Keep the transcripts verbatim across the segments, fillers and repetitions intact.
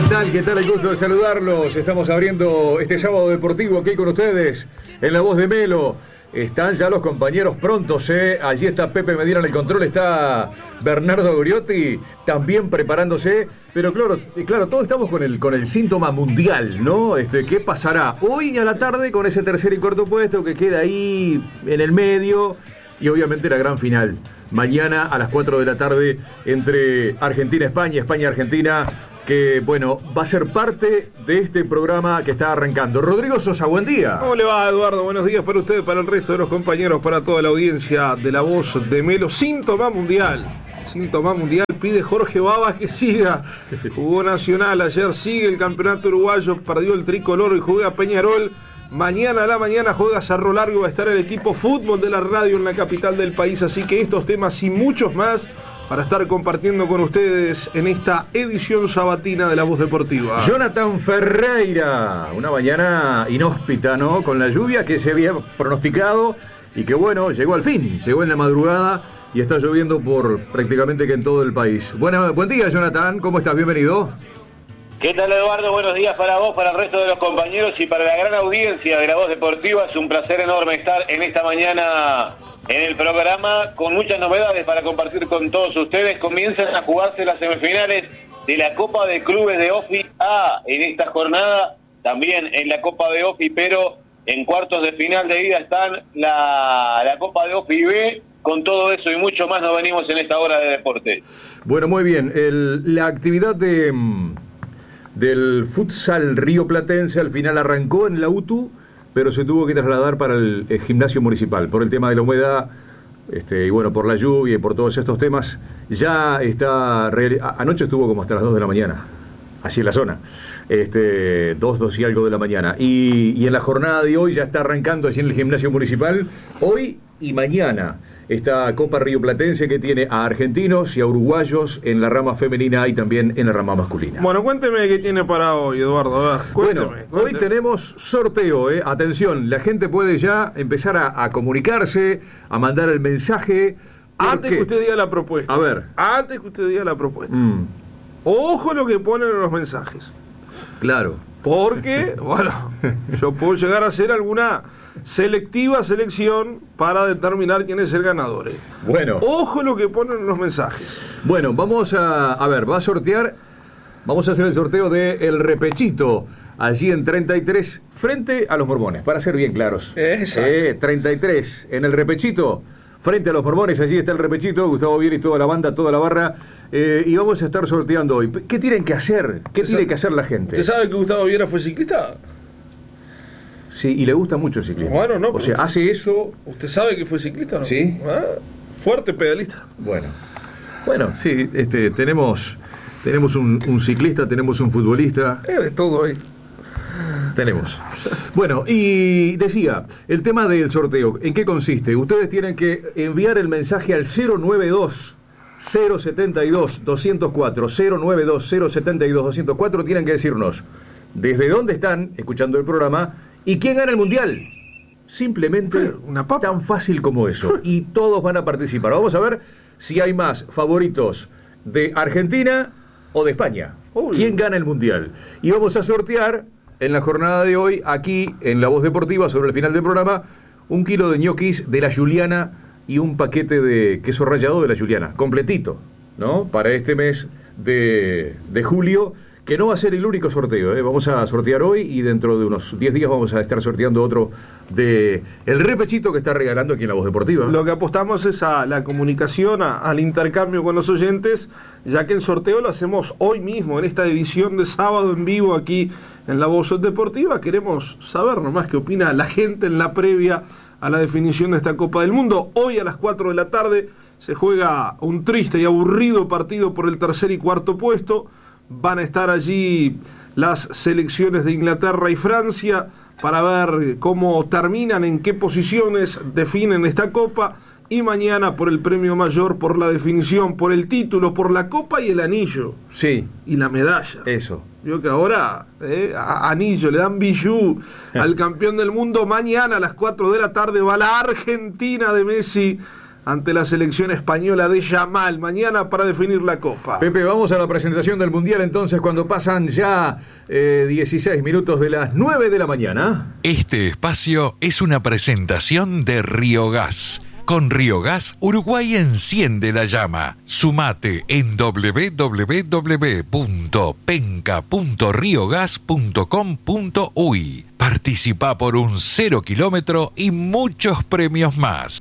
tal? ¿Qué tal? El gusto de saludarlos. Estamos abriendo este sábado deportivo aquí con ustedes en La Voz de Melo. Están ya los compañeros prontos, ¿eh? Allí está Pepe Medina en el control, está Bernardo Griotti también preparándose. Pero claro, claro, todos estamos con el, con el síntoma mundial, ¿no? Este, ¿qué pasará hoy a la tarde con ese tercer y cuarto puesto que queda ahí en el medio? Y obviamente la gran final. Mañana a las cuatro de la tarde entre Argentina-España, España-Argentina, que, bueno, va a ser parte de este programa que está arrancando. Rodrigo Sosa, buen día. ¿Cómo le va, Eduardo? Buenos días para usted, para el resto de los compañeros, para toda la audiencia de La Voz de Melo. Síntoma mundial. Síntoma mundial. Pide Jorge Babas que siga. Jugó Nacional ayer, sigue el campeonato uruguayo, perdió el tricolor y juega Peñarol. Mañana a la mañana juega Cerro Largo, va a estar el equipo fútbol de la radio en la capital del país. Así que estos temas y muchos más para estar compartiendo con ustedes en esta edición sabatina de La Voz Deportiva. Jonathan Ferreira, una mañana inhóspita, ¿no? Con la lluvia que se había pronosticado y que, bueno, llegó al fin, llegó en la madrugada y está lloviendo por prácticamente que en todo el país. Bueno, buen día, Jonathan, ¿cómo estás? Bienvenido. ¿Qué tal, Eduardo? Buenos días para vos, para el resto de los compañeros y para la gran audiencia de La Voz Deportiva. Es un placer enorme estar en esta mañana en el programa con muchas novedades para compartir con todos ustedes. Comienzan a jugarse las semifinales de la Copa de Clubes de OFI A en esta jornada, también en la Copa de OFI, pero en cuartos de final de ida están la, la Copa de OFI B. Con todo eso y mucho más nos venimos en esta hora de deporte. Bueno, muy bien. El, la actividad de... del futsal rioplatense al final arrancó en la U T U, pero se tuvo que trasladar para el, el gimnasio municipal por el tema de la humedad, este, y bueno, por la lluvia y por todos estos temas. Ya está, re, anoche estuvo como hasta las dos de la mañana, allí en la zona, este, dos, dos y algo de la mañana, y, y en la jornada de hoy ya está arrancando allí en el gimnasio municipal, hoy y mañana. Esta Copa Rioplatense que tiene a argentinos y a uruguayos en la rama femenina y también en la rama masculina. Bueno, cuénteme qué tiene para hoy, Eduardo. A ver, cuénteme, bueno, cuénteme. Hoy tenemos sorteo, ¿eh? Atención, la gente puede ya empezar a, a comunicarse, a mandar el mensaje. Antes que usted diga la propuesta. A ver. Antes que usted diga la propuesta. Mm. Ojo lo que ponen en los mensajes. Claro. Porque, bueno, yo puedo llegar a hacer alguna selectiva selección para determinar quién es el ganador. ¿eh? Bueno. Ojo lo que ponen en los mensajes. Bueno, vamos a, a ver, va a sortear, vamos a hacer el sorteo de El Repechito, allí en treinta y tres, frente a los Mormones, para ser bien claros. Exacto. Eh, treinta y tres, en El Repechito, frente a los Mormones, allí está El Repechito, Gustavo Viera y toda la banda, toda la barra, eh, y vamos a estar sorteando hoy. ¿Qué tienen que hacer? ¿Qué tiene que hacer la gente? ¿Usted sabe que Gustavo Viera fue ciclista? Sí, y le gusta mucho el ciclismo. Bueno, no. O sea, usted, hace eso... ¿Usted sabe que fue ciclista o no? Sí. ¿Ah? Fuerte pedalista. Bueno. Bueno, sí, este, tenemos, tenemos un, un ciclista, tenemos un futbolista. Es de todo ahí. Tenemos. Bueno, y decía, el tema del sorteo, ¿en qué consiste? Ustedes tienen que enviar el mensaje al cero noventa y dos, cero setenta y dos, doscientos cuatro, cero noventa y dos, cero setenta y dos, doscientos cuatro, tienen que decirnos desde dónde están escuchando el programa y quién gana el mundial. Simplemente una papa. Tan fácil como eso. Y todos van a participar. Vamos a ver si hay más favoritos de Argentina o de España. Uy. ¿Quién gana el mundial? Y vamos a sortear en la jornada de hoy, aquí en La Voz Deportiva, sobre el final del programa, un kilo de ñoquis de la Juliana y un paquete de queso rallado de la Juliana, completito, ¿no? Para este mes de, de julio, que no va a ser el único sorteo, ¿eh? Vamos a sortear hoy y dentro de unos diez días vamos a estar sorteando otro de el repechito que está regalando aquí en La Voz Deportiva. Lo que apostamos es a la comunicación, a, al intercambio con los oyentes, ya que el sorteo lo hacemos hoy mismo, en esta edición de sábado en vivo aquí en La Voz Deportiva. Queremos saber nomás qué opina la gente en la previa a la definición de esta Copa del Mundo. Hoy a las cuatro de la tarde se juega un triste y aburrido partido por el tercer y cuarto puesto. Van a estar allí las selecciones de Inglaterra y Francia para ver cómo terminan, en qué posiciones definen esta Copa. Y mañana por el premio mayor, por la definición, por el título, por la Copa y el anillo. Sí. Y la medalla. Eso. Vio que ahora, eh, anillo, le dan bijou al campeón del mundo. Mañana a las cuatro de la tarde va la Argentina de Messi ante la selección española de Yamal mañana para definir la Copa. Pepe, vamos a la presentación del Mundial entonces cuando pasan ya eh, dieciséis minutos de las nueve de la mañana. Este espacio es una presentación de Río Gas. Con Río Gas, Uruguay enciende la llama. Sumate en doble u doble u doble u punto penca punto riogas punto com punto uy. Participa por un cero kilómetro y muchos premios más.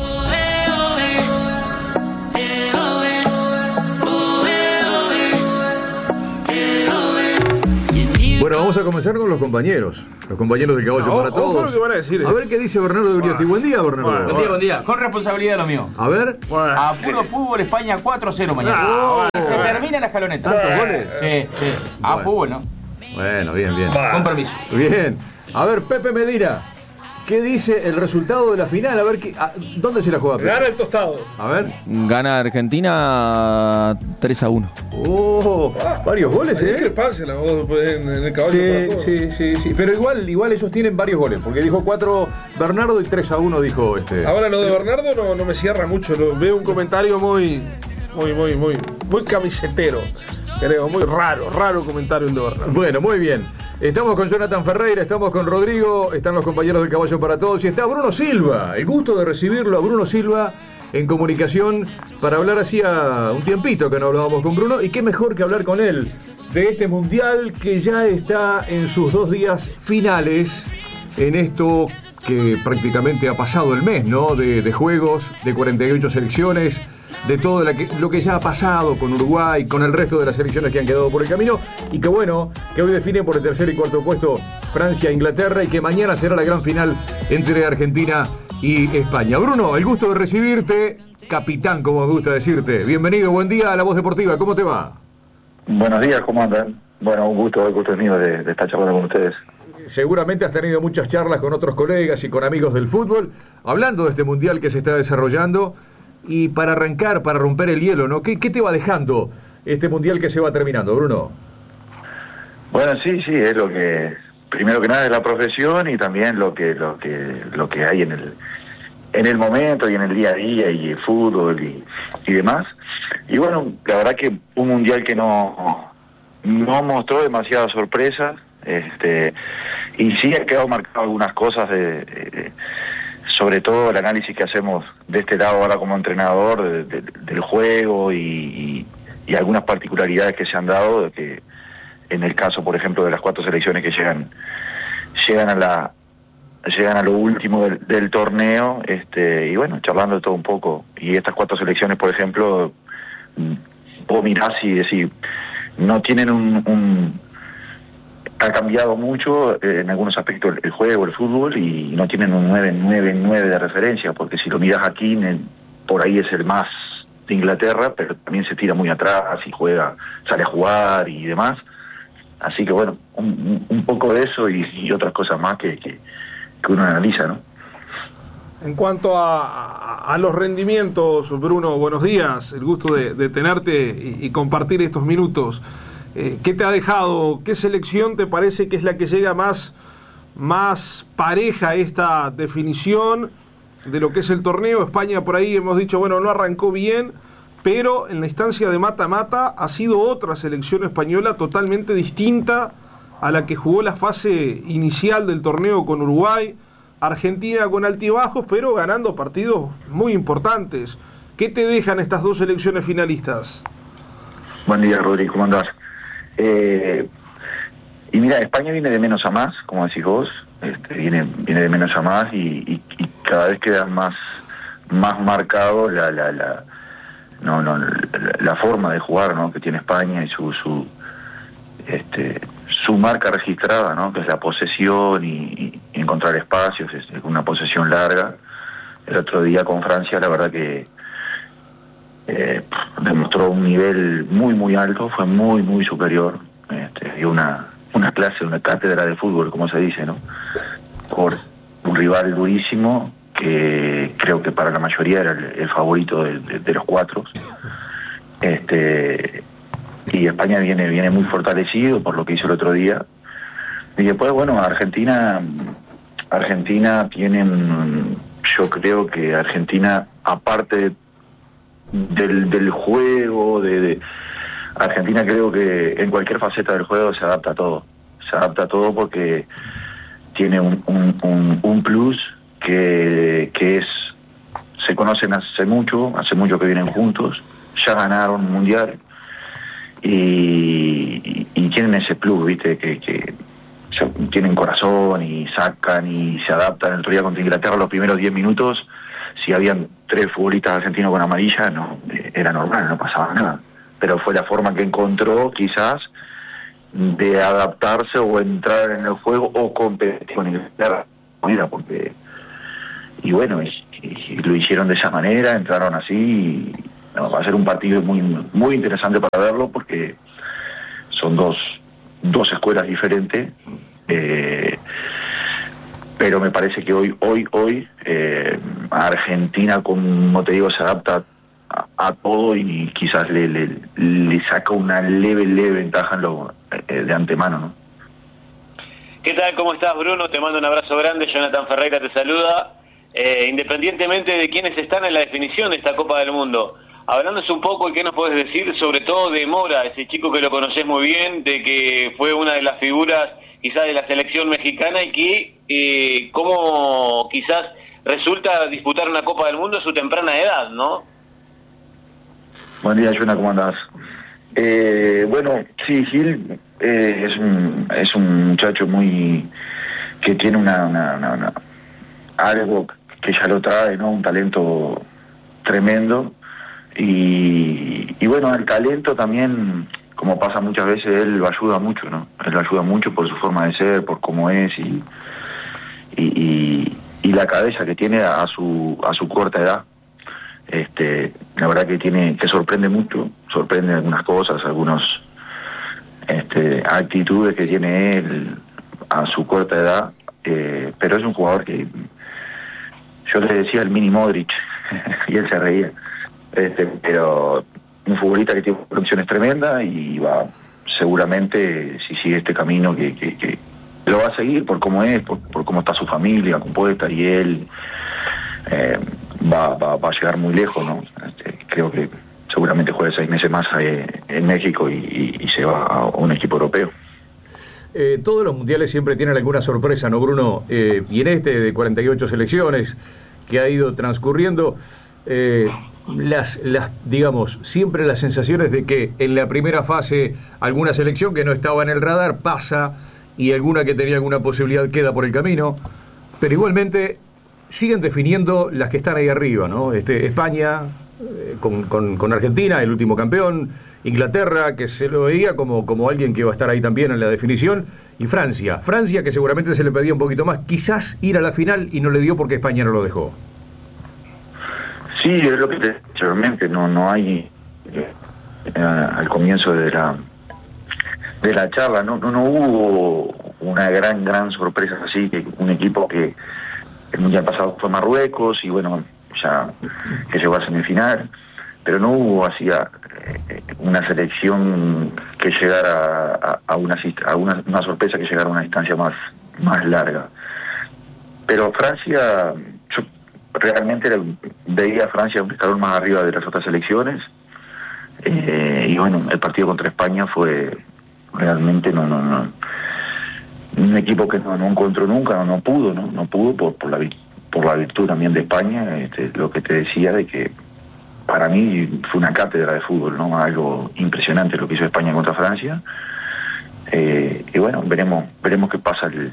Bueno, vamos a comenzar con los compañeros. Los compañeros de Caballo No, para ojo Todos. lo que van a decir, eh. A ver qué dice Bernardo de Uriosti. Buen día, Bernardo. Bueno, Buen día, buen día. Con responsabilidad lo mío. A ver. Bueno. A puro fútbol España cuatro cero mañana. Ah, Y se bueno. termina la escaloneta. ¿Tantos goles? Sí, sí. A Bueno. fútbol, ¿no? Bueno, bien, bien. Con permiso. Bien. A ver, Pepe Medina. ¿Qué dice el resultado de la final? A ver, qué, a, ¿dónde se la juega Pepe? Gana el tostado. A ver. Gana Argentina tres a uno. Oh, varios goles, Hay ¿eh? discrepancia la voz en, en el Caballo para Sí, Todos. sí, sí, sí. Pero igual, igual ellos tienen varios goles, porque dijo cuatro Bernardo y tres a uno dijo este. Ahora lo de Bernardo no, no me cierra mucho. Lo, veo un comentario muy, muy, muy, muy, muy camisetero. Creo, muy raro, raro comentario el de Bernardo. Bueno, muy bien. Estamos con Jonathan Ferreira, estamos con Rodrigo, están los compañeros del Caballo para Todos y está Bruno Silva. El gusto de recibirlo a Bruno Silva en comunicación para hablar hacía un tiempito que no hablábamos con Bruno y qué mejor que hablar con él de este Mundial que ya está en sus dos días finales en esto que prácticamente ha pasado el mes, ¿no? De, de juegos, de cuarenta y ocho selecciones, de todo la que, lo que ya ha pasado con Uruguay, con el resto de las selecciones que han quedado por el camino y que bueno, que hoy definen por el tercer y cuarto puesto Francia e Inglaterra y que mañana será la gran final entre Argentina y España. Bruno, el gusto de recibirte, capitán, como me gusta decirte. Bienvenido, buen día a La Voz Deportiva, ¿cómo te va? Buenos días, ¿cómo andan? Bueno, un gusto, el gusto es mío de, de estar charlando con ustedes. Seguramente has tenido muchas charlas con otros colegas y con amigos del fútbol, hablando de este mundial que se está desarrollando. Y para arrancar, para romper el hielo, ¿no? ¿Qué, qué te va dejando este mundial que se va terminando, Bruno? Bueno, sí, sí, es lo que, primero que nada es la profesión y también lo que, lo que, lo que hay en el, en el momento y en el día a día y el fútbol y, y demás. Y bueno, la verdad que un mundial que no, no mostró demasiadas sorpresas, este, y sí ha quedado marcado algunas cosas de, de sobre todo el análisis que hacemos de este lado ahora como entrenador de, de, del juego y, y, y algunas particularidades que se han dado, de que en el caso, por ejemplo, de las cuatro selecciones que llegan llegan a la llegan a lo último del, del torneo, este y bueno, charlando de todo un poco. Y estas cuatro selecciones, por ejemplo, vos mirás y decís, no tienen un... un ha cambiado mucho eh, en algunos aspectos el, el juego, el fútbol, y no tienen un nueve nueve nueve de referencia, porque si lo miras aquí, en, por ahí es el más de Inglaterra, pero también se tira muy atrás y juega, sale a jugar y demás. Así que bueno, un, un poco de eso y, y otras cosas más que, que, que uno analiza, ¿no? En cuanto a, a, a los rendimientos, Bruno, buenos días, el gusto de, de tenerte y, y compartir estos minutos. Eh, ¿Qué te ha dejado? ¿Qué selección te parece que es la que llega más, más pareja a esta definición de lo que es el torneo? España por ahí hemos dicho, bueno, no arrancó bien, pero en la instancia de mata-mata ha sido otra selección española totalmente distinta a la que jugó la fase inicial del torneo con Uruguay. Argentina con altibajos, pero ganando partidos muy importantes. ¿Qué te dejan estas dos selecciones finalistas? Buen día, Rodrigo, ¿cómo andás? Eh, y mira, España viene de menos a más, como decís vos, este, viene viene de menos a más y, y, y cada vez queda más más marcado la la la no no la, la forma de jugar, ¿no?, que tiene España y su su este su marca registrada, ¿no?, que es la posesión y, y encontrar espacios, es una posesión larga. El otro día con Francia, la verdad que Eh, demostró un nivel muy muy alto, fue muy muy superior, este, dio una una clase, una cátedra de fútbol, como se dice, ¿no?, por un rival durísimo que creo que para la mayoría era el, el favorito de, de, de los cuatro, este y España viene viene muy fortalecido por lo que hizo el otro día. Y después, bueno, Argentina Argentina tienen, yo creo que Argentina aparte del, del juego, de, de Argentina creo que en cualquier faceta del juego se adapta a todo, se adapta a todo porque tiene un, un, un, un plus que, que es, se conocen hace mucho, hace mucho que vienen juntos, ya ganaron un mundial y, y, y tienen ese plus, viste, que, que ya tienen corazón y sacan y se adaptan. El otro día contra Inglaterra los primeros diez minutos, si habían tres futbolistas argentinos con amarilla, no era normal, no pasaba nada. Pero fue la forma que encontró quizás de adaptarse o entrar en el juego o competir con Inglaterra, porque y bueno, y, y lo hicieron de esa manera, entraron así y no, va a ser un partido muy muy interesante para verlo porque son dos dos escuelas diferentes, eh, pero me parece que hoy hoy hoy eh, Argentina, como te digo, se adapta a, a todo y quizás le, le, le saca una leve leve ventaja en lo, eh, de antemano, ¿no? ¿Qué tal? ¿Cómo estás, Bruno? Te mando un abrazo grande. Jonathan Ferreira te saluda. Eh, independientemente de quiénes están en la definición de esta Copa del Mundo, hablándonos un poco, ¿qué nos puedes decir sobre todo de Mora, ese chico que lo conocés muy bien, de que fue una de las figuras quizás de la selección mexicana y que eh, cómo quizás resulta disputar una Copa del Mundo a su temprana edad, ¿no? Buen día, Jonathan, ¿cómo andás? Eh, bueno, sí, Gil eh, es, un, es un muchacho muy que tiene una, una, una, una algo que ya lo trae, ¿no? Un talento tremendo y, y bueno, el talento también, como pasa muchas veces, él lo ayuda mucho, ¿no? Él lo ayuda mucho por su forma de ser, por cómo es y y, y, y la cabeza que tiene a su a su corta edad. Este, la verdad que tiene, que sorprende mucho, sorprende algunas cosas, algunos este, actitudes que tiene él a su corta edad, eh, pero es un jugador que yo le decía el mini Modric y él se reía, este, pero un futbolista que tiene condiciones tremendas y va seguramente, si sigue este camino, que, que, que lo va a seguir por cómo es, por, por cómo está su familia compuesta y él eh, va, va, va a llegar muy lejos, ¿no? Este, creo que seguramente juegue seis meses más eh, en México y, y, y se va a un equipo europeo. Eh, todos los mundiales siempre tienen alguna sorpresa, ¿no, Bruno? Eh, y en este de cuarenta y ocho selecciones que ha ido transcurriendo, eh, las, las, digamos, siempre las sensaciones de que en la primera fase alguna selección que no estaba en el radar pasa y alguna que tenía alguna posibilidad queda por el camino, pero igualmente siguen definiendo las que están ahí arriba, ¿no? Este, España eh, con, con, con Argentina, el último campeón, Inglaterra, que se lo veía como, como alguien que iba a estar ahí también en la definición, y Francia. Francia, que seguramente se le pedía un poquito más, quizás ir a la final y no le dio porque España no lo dejó. Sí, es lo que te anteriormente, no, no hay eh, eh, al comienzo de la de la charla, no, no, no hubo una gran, gran sorpresa así, que un equipo que el mundial pasado fue Marruecos y bueno, ya que llegó a semifinal, pero no hubo así a, eh, una selección que llegara a, a, una, a una, una sorpresa que llegara a una distancia más, más larga. Pero Francia, yo realmente veía a Francia un escalón más arriba de las otras selecciones, eh, y bueno, el partido contra España fue realmente no no no un equipo que no, no encontró nunca, no, no pudo, no no pudo por, por la por la virtud también de España, este, lo que te decía de que para mí fue una cátedra de fútbol, ¿no? Algo impresionante lo que hizo España contra Francia, eh, y bueno, veremos veremos qué pasa el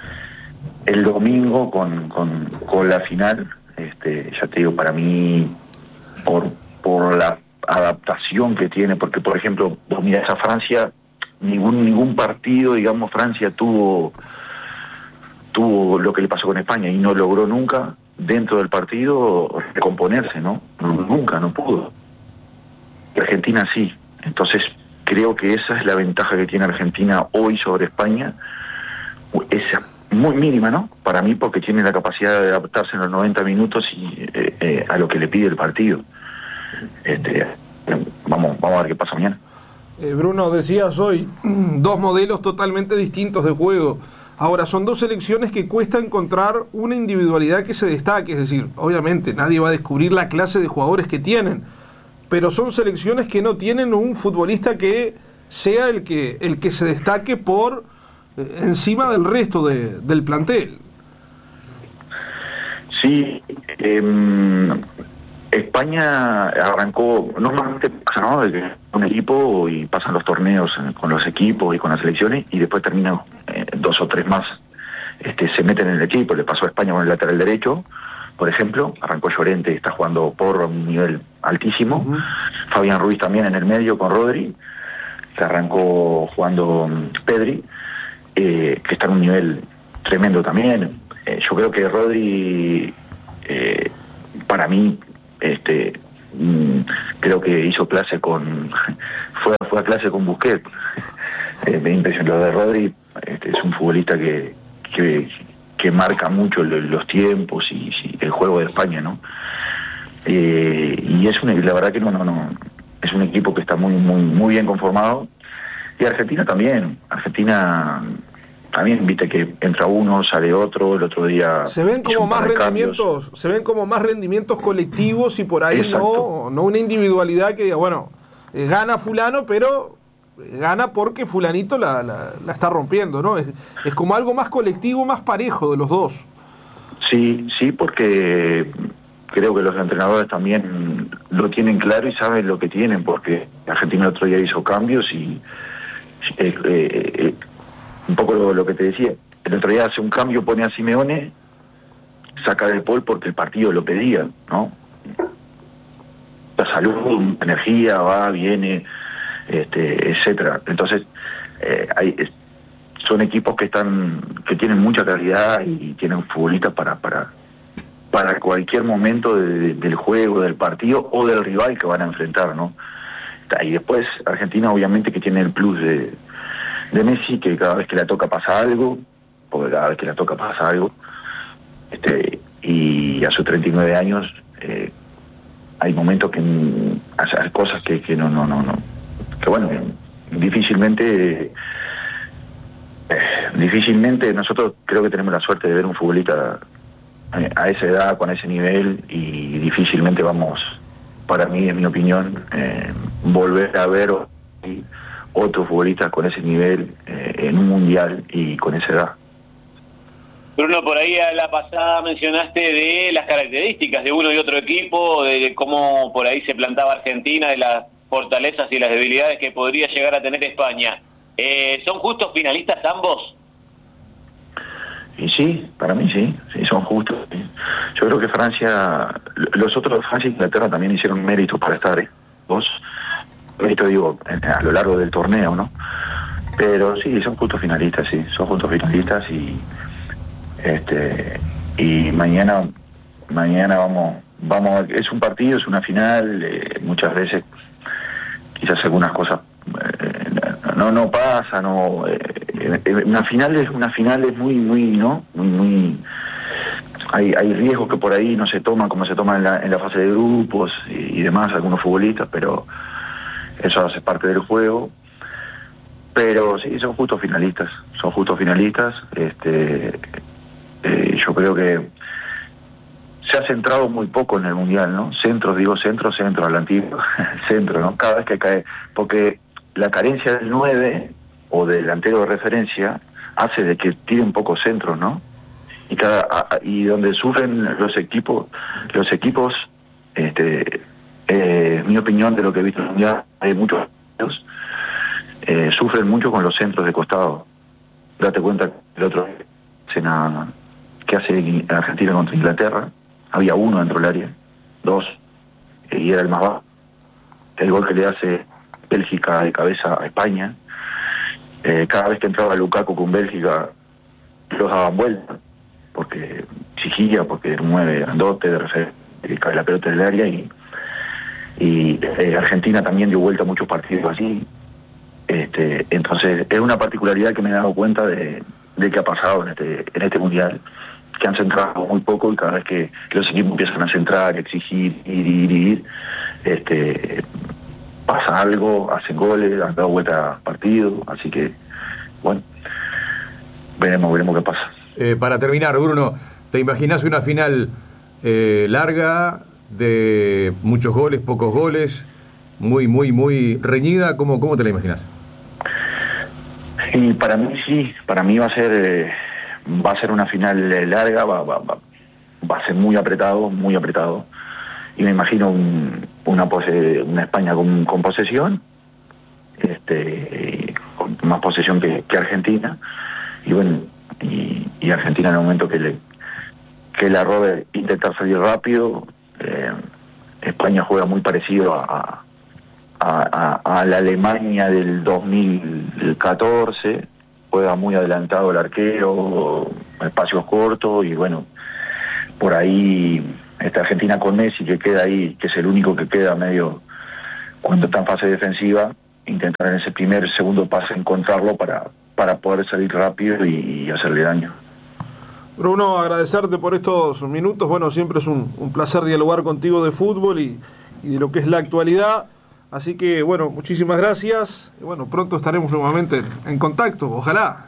el domingo con, con, con la final. Este, ya te digo, para mí por por la adaptación que tiene, porque por ejemplo vos mirás a Francia, ningún ningún partido, digamos, Francia tuvo tuvo lo que le pasó con España y no logró nunca dentro del partido recomponerse, ¿no? Nunca, no pudo. Argentina sí. Entonces creo que esa es la ventaja que tiene Argentina hoy sobre España, es muy mínima, ¿no? Para mí, porque tiene la capacidad de adaptarse en los noventa minutos y eh, eh, a lo que le pide el partido. Este, vamos, vamos a ver qué pasa mañana. Eh, Bruno, decías hoy dos modelos totalmente distintos de juego. Ahora, son dos selecciones que cuesta encontrar una individualidad que se destaque, es decir, obviamente nadie va a descubrir la clase de jugadores que tienen, pero son selecciones que no tienen un futbolista que sea el que, el que se destaque por eh, encima del resto de, del plantel. Sí, eh, España arrancó, normalmente pasa, ¿no?, de que un equipo y pasan los torneos con los equipos y con las selecciones y después terminan eh, dos o tres más este, se meten en el equipo. Le pasó a España con el lateral derecho, por ejemplo, arrancó Llorente, está jugando Porro a un nivel altísimo, uh-huh. Fabián Ruiz también en el medio con Rodri, que arrancó jugando Pedri, eh, que está en un nivel tremendo también. Eh, yo creo que Rodri, eh, para mí, este, mmm, creo que hizo clase con, fue, fue a clase con Busquets. eh, me impresionó. Lo de Rodri, este, es un futbolista que, que, que marca mucho los tiempos y, y el juego de España, ¿no? Eh, y es un, la verdad que no, no, no, es un equipo que está muy, muy, muy bien conformado. Y Argentina también, Argentina también, viste que entra uno, sale otro, el otro día se ven como más rendimientos, se ven como más rendimientos colectivos y por ahí no, no una individualidad que diga, bueno, eh, gana fulano, pero gana porque fulanito la, la, la está rompiendo, ¿no? Es, es como algo más colectivo, más parejo de los dos. Sí, sí, porque creo que los entrenadores también lo tienen claro y saben lo que tienen, porque Argentina el otro día hizo cambios y eh, eh, eh, un poco lo, lo que te decía, el otro día hace un cambio, pone a Simeone, saca del Paul porque el partido lo pedía, ¿no? La salud, energía, va, viene, este, etcétera. Entonces, eh, hay, son equipos que están, que tienen mucha calidad y tienen futbolistas para, para, para cualquier momento de, de, del juego, del partido o del rival que van a enfrentar, ¿no? Y después Argentina obviamente que tiene el plus de de Messi, que cada vez que le toca pasa algo, porque cada vez que le toca pasa algo, este, y a sus treinta y nueve años eh, hay momentos que hace cosas que, que no, no, no, no, que bueno, difícilmente, eh, difícilmente nosotros creo que tenemos la suerte de ver un futbolista a esa edad, con ese nivel, y difícilmente vamos, para mí, en mi opinión, eh, volver a ver otros futbolistas con ese nivel eh, en un mundial y con esa edad. Bruno, por ahí a la pasada mencionaste de las características de uno y otro equipo, de, de cómo por ahí se plantaba Argentina, de las fortalezas y las debilidades que podría llegar a tener España. Eh, ¿Son justos finalistas ambos? Y sí, para mí sí, sí, son justos. Sí. Yo creo que Francia, los otros, Francia e Inglaterra también hicieron méritos para estar, ¿eh? Dos. Esto digo, a lo largo del torneo, ¿no? Pero sí, son justos finalistas, sí, son justos finalistas y este y mañana mañana vamos vamos es un partido, es una final, eh, muchas veces quizás algunas cosas eh, no no pasan, no eh, una final es una final es muy muy no muy muy hay hay riesgos que por ahí no se toman como se toman en la, en la fase de grupos y, y demás algunos futbolistas, pero eso hace parte del juego. Pero sí, son justos finalistas, son justos finalistas. Este, eh, yo creo que se ha centrado muy poco en el Mundial, ¿no? Centros, digo centro, centro, al antiguo, centro, ¿no? Cada vez que cae, porque la carencia del nueve o del delantero de referencia hace de que tire un poco centros, ¿no? Y cada y donde sufren los equipos, los equipos, este, eh, en mi opinión de lo que he visto en el Mundial, hay muchos eh, sufren mucho con los centros de costado. Date cuenta que el otro cena que hace Argentina contra Inglaterra, había uno dentro del área, dos, eh, y era el más bajo. El gol que le hace Bélgica de cabeza a España, eh, cada vez que entraba Lukaku con Bélgica los daban vuelta, porque exigía, porque era un nueve grandote de referencia, que cae la pelota del área, y y eh, Argentina también dio vuelta a muchos partidos así. Este, entonces es una particularidad que me he dado cuenta de, de que ha pasado en este en este mundial, que han centrado muy poco, y cada vez que los equipos empiezan a centrar, exigir, ir, ir, ir, este, pasa algo, hacen goles, han dado vuelta a partido, así que bueno, veremos, veremos qué pasa. Eh, para terminar, Bruno, ¿te imaginas una final eh, larga, de muchos goles, pocos goles, muy, muy, muy reñida? ¿Cómo, cómo te la imaginas? Y para mí sí, para mí va a ser eh, va a ser una final eh, larga, va, va, va, va a ser muy apretado, muy apretado. Y me imagino un, una, pose, una España con, con posesión, este, con más posesión que, que Argentina, y bueno, y, y Argentina en el momento que le que la robe intentar salir rápido. eh, España juega muy parecido a, a, a, a la Alemania del dos mil catorce, juega muy adelantado el arquero, espacios cortos, y bueno, por ahí esta Argentina con Messi, que queda ahí, que es el único que queda medio cuando está en fase defensiva, intentar en ese primer, segundo pase encontrarlo para, para poder salir rápido y, y hacerle daño. Bruno, agradecerte por estos minutos. Bueno, siempre es un, un placer dialogar contigo de fútbol y, y de lo que es la actualidad. Así que, bueno, muchísimas gracias. Y bueno, pronto estaremos nuevamente en contacto, ojalá.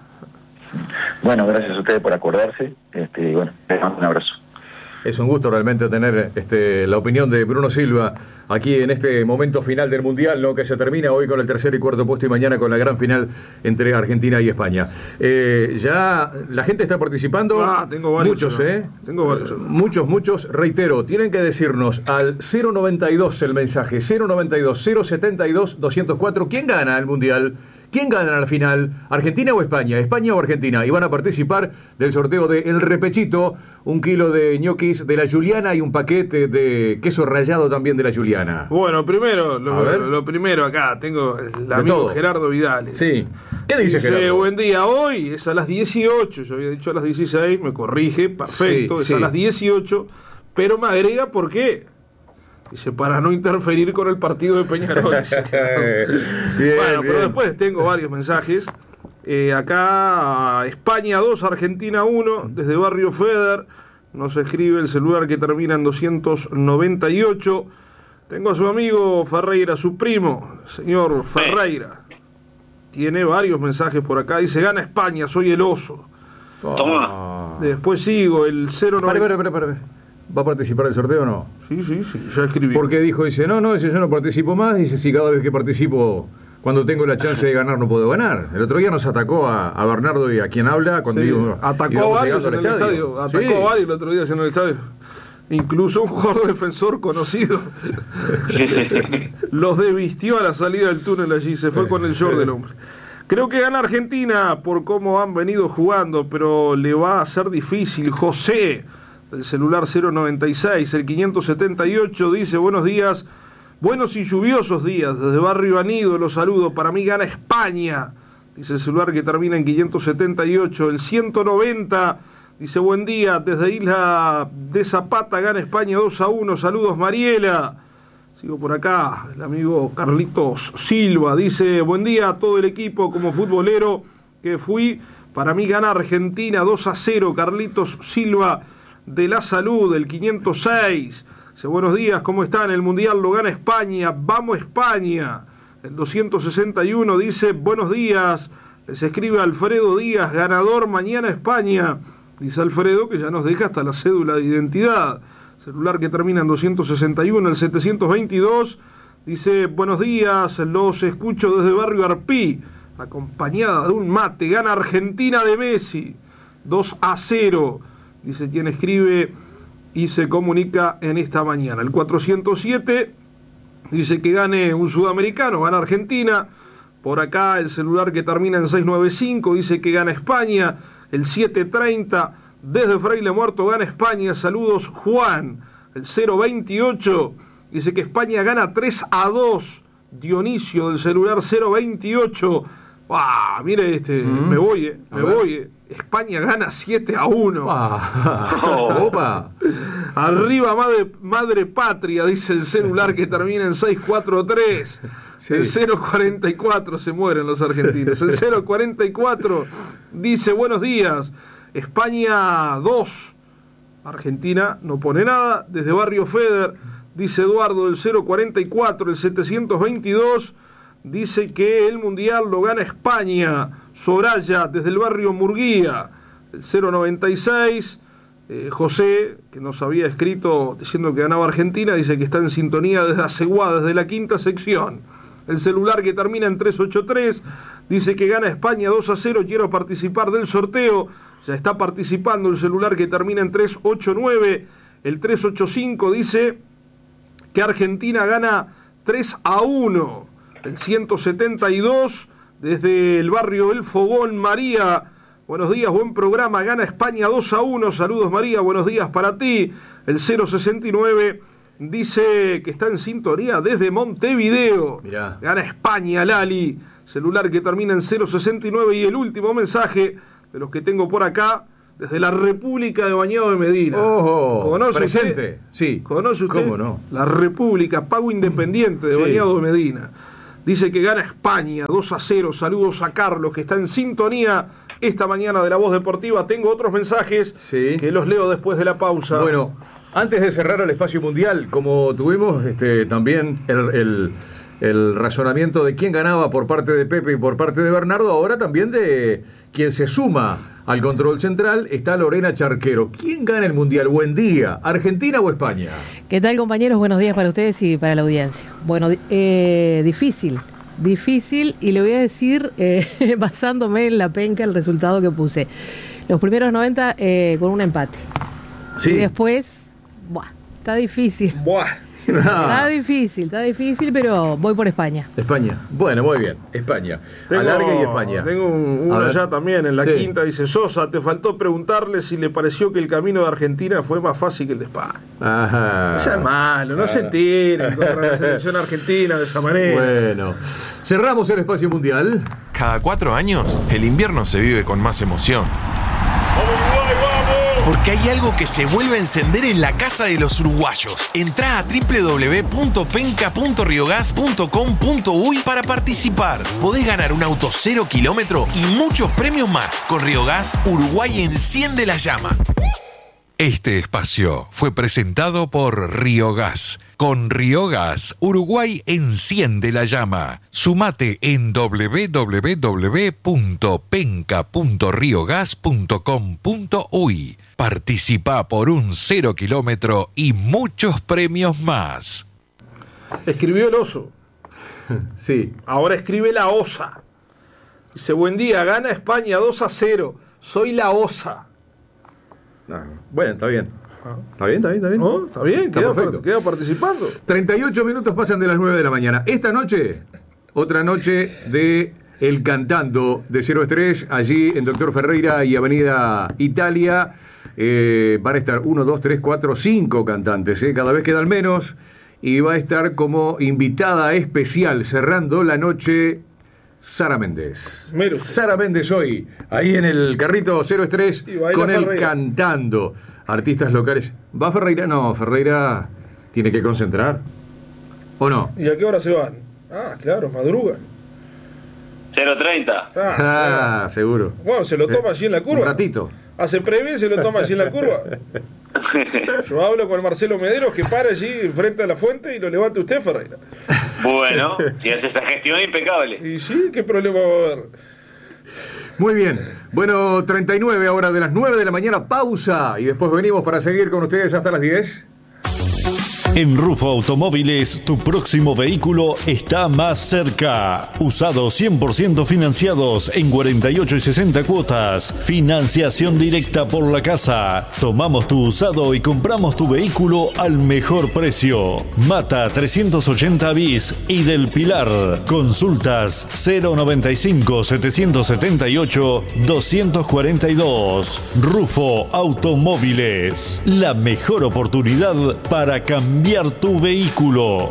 Bueno, gracias a ustedes por acordarse. Este, y bueno, les mando un abrazo. Es un gusto realmente tener este, la opinión de Bruno Silva aquí en este momento final del Mundial, ¿no? Que se termina hoy con el tercer y cuarto puesto y mañana con la gran final entre Argentina y España. Eh, ya la gente está participando. Ah, tengo varios. Muchos, ¿no? ¿eh? Tengo varios. Muchos, muchos. Reitero, tienen que decirnos al cero noventa y dos el mensaje, cero noventa y dos, cero setenta y dos, doscientos cuatro. ¿Quién gana el Mundial? ¿Quién gana al final? ¿Argentina o España? ¿España o Argentina? Y van a participar del sorteo de El Repechito, un kilo de ñoquis de la Juliana y un paquete de queso rallado también de la Juliana. Bueno, primero, A lo, ver. lo primero acá, tengo el De amigo todo. Gerardo Vidal. Sí. ¿Qué dice, Dice, Gerardo? buen día, hoy es a las dieciocho, yo había dicho a las dieciséis, me corrige, perfecto, Sí, es sí. a las dieciocho, pero me agrega por qué. Dice, para no interferir con el partido de Peñarol. Dice. Bien, Bueno, bien. pero después tengo varios mensajes. Eh, acá, España dos, Argentina uno, desde Barrio Feder, nos escribe el celular que termina en doscientos noventa y ocho. Tengo a su amigo Ferreira, su primo, señor Ferreira. Tiene varios mensajes por acá. Dice, gana España, soy el oso. Toma. Después sigo, el cero Pare, noventa. pare, pare, pare. ¿Va a participar del sorteo o no? Sí, sí, sí, ya escribí. Porque dijo, dice, no, no, dice, yo no participo más. Dice, si cada vez que participo, cuando tengo la chance de ganar, no puedo ganar. El otro día nos atacó a, a Bernardo y a quien habla cuando Sí, íbamos- atacó a íbamos varios llegando en el al estadio. Atacó Sí. a varios el otro día en el estadio. Incluso un jugador defensor conocido los desvistió a la salida del túnel allí. Se fue con el short del hombre. Creo que gana Argentina por cómo han venido jugando, pero le va a ser difícil. José, del celular cero noventa y seis, el quinientos setenta y ocho, dice, buenos días, buenos y lluviosos días, desde Barrio Anido los saludo, para mí gana España, dice el celular que termina en quinientos setenta y ocho, el ciento noventa, dice, buen día, desde Isla de Zapata gana España dos a uno, saludos Mariela. Sigo por acá, el amigo Carlitos Silva, dice, buen día a todo el equipo como futbolero que fui, para mí gana Argentina dos a cero, Carlitos Silva de la Salud, el quinientos seis, dice, buenos días, ¿cómo están? El Mundial lo gana España, vamos España. El doscientos sesenta y uno dice, buenos días, les escribe Alfredo Díaz, ganador mañana España, dice Alfredo que ya nos deja hasta la cédula de identidad. Celular que termina en doscientos sesenta y uno, el setecientos veintidós, dice, buenos días, los escucho desde Barrio Arpí, acompañada de un mate, gana Argentina de Messi, dos a cero, dice quien escribe y se comunica en esta mañana. El cuatrocientos siete dice que gane un sudamericano, gana Argentina. Por acá el celular que termina en seiscientos noventa y cinco dice que gana España. El setecientos treinta desde Fraile Muerto gana España. Saludos Juan. El cero veintiocho dice que España gana tres a dos. Dionisio del celular cero veintiocho. ¡Ah! Mire este, Mm. me voy, eh, A me ver. voy. eh. España gana siete a uno. Ah. Opa. Arriba madre, madre patria, dice el celular que termina en seiscientos cuarenta y tres. Sí. El cero cuarenta y cuatro se mueren los argentinos. El cero cuarenta y cuatro dice buenos días. España dos. Argentina no pone nada. Desde Barrio Feder dice Eduardo del cero cuarenta y cuatro. El setecientos veintidós dice que el Mundial lo gana España Soraya, desde el barrio Murguía, el cero noventa y seis. Eh, José, que nos había escrito diciendo que ganaba Argentina, dice que está en sintonía desde Aceguá, desde la quinta sección. El celular que termina en tres ochenta y tres dice que gana España dos a cero, quiero participar del sorteo. Ya está participando el celular que termina en tres ochenta y nueve. El tres ochenta y cinco dice que Argentina gana tres a uno. El ciento setenta y dos, desde el barrio El Fogón, María. Buenos días, buen programa, gana España dos a uno. Saludos, María, buenos días para ti. El cero sesenta y nueve dice que está en sintonía desde Montevideo. Mirá. Gana España, Lali. Celular que termina en cero sesenta y nueve. Y el último mensaje de los que tengo por acá, desde la República de Bañado de Medina. Ojo, ¿Conoce presente? usted? Sí. ¿Conoce usted? ¿Cómo no? La República, pago independiente de Sí. Bañado de Medina. Dice que gana España dos a cero. Saludos a Carlos, que está en sintonía esta mañana de La Voz Deportiva. Tengo otros mensajes Sí. que los leo después de la pausa. Bueno, antes de cerrar el espacio mundial, como tuvimos este, también el, el, el razonamiento de quién ganaba por parte de Pepe y por parte de Bernardo, ahora también de quien se suma al control central está Lorena Charquero. ¿Quién gana el mundial? Buen día, ¿Argentina o España? ¿Qué tal, compañeros? Buenos días para ustedes y para la audiencia. Bueno, eh, difícil, difícil, y le voy a decir, eh, basándome en la penca, el resultado que puse. Los primeros noventa eh, con un empate. Sí. Y después, buah, está difícil. Buah. Está difícil, está difícil, pero voy por España. España. Bueno, muy bien. España. Alargue y España. Tengo un, A uno ver. ya también en la Sí. quinta. Dice: Sosa, te faltó preguntarle si le pareció que el camino de Argentina fue más fácil que el de España. Ajá. No sean malos, no se tiren contra la selección argentina de esa manera. Bueno, cerramos el espacio mundial. Cada cuatro años, el invierno se vive con más emoción. Porque hay algo que se vuelve a encender en la casa de los uruguayos. Entrá a doble u doble u doble u punto penca punto riogas punto com punto uy para participar. Podés ganar un auto cero kilómetro y muchos premios más. Con Riogas, Uruguay enciende la llama. Este espacio fue presentado por Riogas. Con Riogas, Uruguay enciende la llama. Sumate en doble u doble u doble u punto penca punto riogas punto com punto uy. Participa por un cero kilómetro y muchos premios más. Escribió el oso. Sí. Ahora escribe la osa. Dice: buen día, gana España dos a cero. Soy la osa. No, bueno, está bien. Está bien, está bien, está bien. ¿No? Está bien, Está queda, perfecto. queda participando. treinta y ocho minutos pasan de las nueve de la mañana. Esta noche, otra noche de El Cantando de cero Estrés, allí en Doctor Ferreira y Avenida Italia. Eh, van a estar uno, dos, tres, cuatro, cinco cantantes. ¿eh? Cada vez quedan menos. Y va a estar como invitada especial, cerrando la noche, Sara Méndez. Mire. Sara Méndez hoy, ahí en el carrito cero Estrés, Y baila con el Ferreira. Cantando. Artistas locales. ¿Va Ferreira? No, Ferreira tiene que concentrar. ¿O no? ¿Y a qué hora se van? Ah, claro, madrugan. cero treinta. Ah, Ah, seguro. bueno, se lo toma allí en la curva. Un ratito. Hace previa y se lo toma allí en la curva. Yo hablo con Marcelo Mederos, que para allí frente a la fuente y lo levante usted, Ferreira. Bueno, si hace esa gestión impecable. Y sí, ¿qué problema va a haber? Muy bien. Bueno, treinta y nueve ahora de las nueve de la mañana, pausa. Y después venimos para seguir con ustedes hasta las diez. En Rufo Automóviles, tu próximo vehículo está más cerca. Usados cien por ciento financiados en cuarenta y ocho y sesenta cuotas. Financiación directa por la casa. Tomamos tu usado y compramos tu vehículo al mejor precio. Mata trescientos ochenta bis y del Pilar. Consultas cero noventa y cinco, setecientos setenta y ocho, doscientos cuarenta y dos. Rufo Automóviles. La mejor oportunidad para cambiar tu vehículo.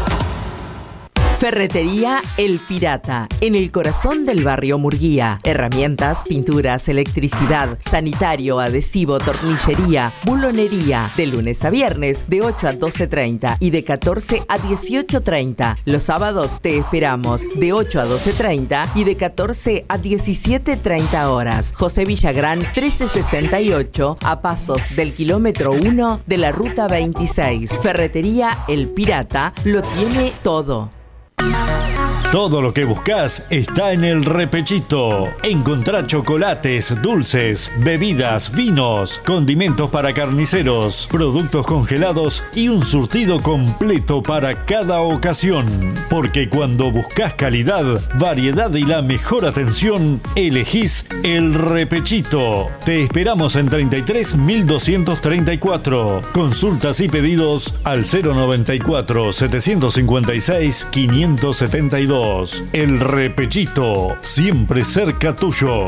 Ferretería El Pirata, en el corazón del barrio Murguía. Herramientas, pinturas, electricidad, sanitario, adhesivo, tornillería, bulonería. De lunes a viernes, de ocho a doce treinta y de catorce a dieciocho treinta. Los sábados te esperamos, de ocho a doce treinta y de catorce a diecisiete treinta horas. José Villagrán, trece sesenta y ocho, a pasos del kilómetro uno de la ruta veintiséis. Ferretería El Pirata lo tiene todo. Todo lo que buscas está en el Repechito. Encontrá chocolates, dulces, bebidas, vinos, condimentos para carniceros, productos congelados y un surtido completo para cada ocasión. Porque cuando buscas calidad, variedad y la mejor atención, elegís el Repechito. Te esperamos en treinta y tres mil doscientos treinta y cuatro. Consultas y pedidos al cero noventa y cuatro, setecientos cincuenta y seis, quinientos setenta y dos. El Repechito, siempre cerca tuyo.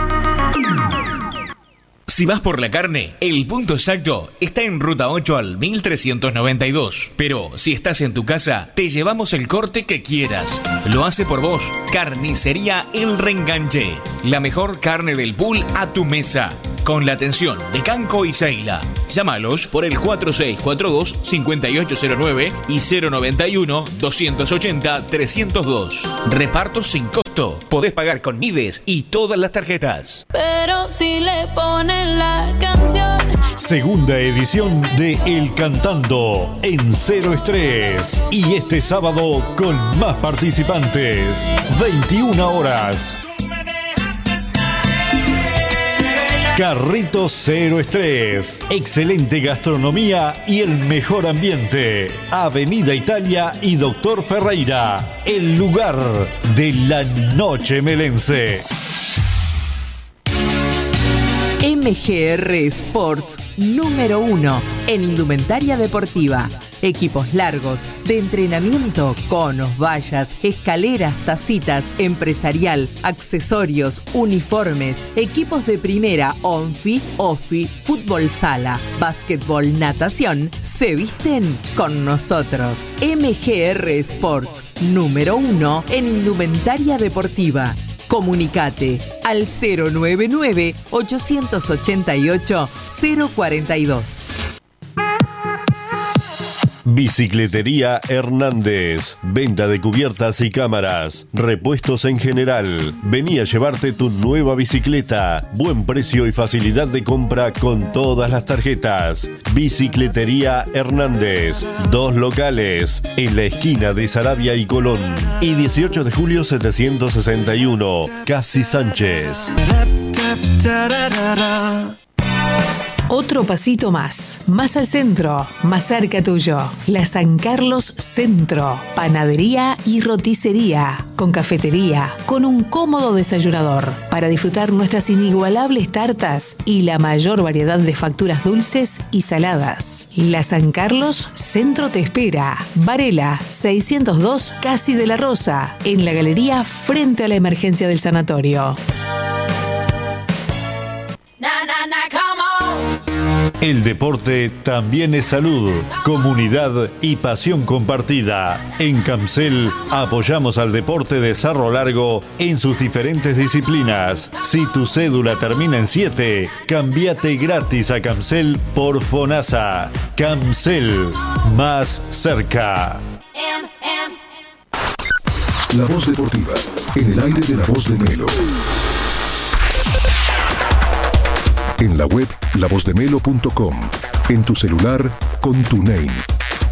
Si vas por la carne, el punto exacto está en Ruta ocho al mil trescientos noventa y dos. Pero si estás en tu casa, te llevamos el corte que quieras. Lo hace por vos Carnicería El Reenganche. La mejor carne del pool a tu mesa. Con la atención de Canco y Seila. Llámalos por el cuatro seis cuatro dos, cinco ocho cero nueve y cero noventa y uno, doscientos ochenta, trescientos dos. Reparto sin costo. Podés pagar con Mides y todas las tarjetas. Pero si le ponen la canción. Segunda edición de El Cantando en Cero Estrés. Y este sábado con más participantes. veintiuna horas. Carritos Cero Estrés, excelente gastronomía y el mejor ambiente. Avenida Italia y Doctor Ferreira, el lugar de la noche melense. M G R Sports, número uno en indumentaria deportiva. Equipos largos, de entrenamiento, conos, vallas, escaleras, tacitas, empresarial, accesorios, uniformes, equipos de primera, onfi, ofi, fútbol sala, básquetbol, natación, se visten con nosotros. M G R Sport, número uno en indumentaria deportiva. Comunicate al cero noventa y nueve, ochocientos ochenta y ocho, cero cuarenta y dos. Bicicletería Hernández. Venta de cubiertas y cámaras. Repuestos en general. Vení a llevarte tu nueva bicicleta. Buen precio y facilidad de compra con todas las tarjetas. Bicicletería Hernández. Dos locales. En la esquina de Saravia y Colón. Y dieciocho de julio setecientos sesenta y uno. Casi Sánchez. Otro pasito más, más al centro, más cerca tuyo. La San Carlos Centro, panadería y roticería, con cafetería, con un cómodo desayunador, para disfrutar nuestras inigualables tartas y la mayor variedad de facturas dulces y saladas. La San Carlos Centro te espera. Varela, seiscientos dos, Casi de la Rosa, en la galería frente a la emergencia del sanatorio. Na, na, na, come on. El deporte también es salud, comunidad y pasión compartida. En Camcel apoyamos al deporte de Cerro Largo en sus diferentes disciplinas. Si tu cédula termina en siete, cambiate gratis a Camcel por FONASA. Camcel, más cerca. La Voz Deportiva, en el aire de La Voz de Melo. En la web la voz de melo punto com, en tu celular con TuneIn